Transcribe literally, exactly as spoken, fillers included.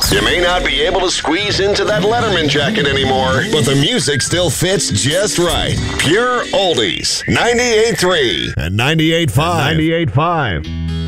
You may not be able to squeeze into that Letterman jacket anymore, but the music still fits just right. Pure Oldies, ninety-eight point three and ninety-eight point five. ninety-eight point five.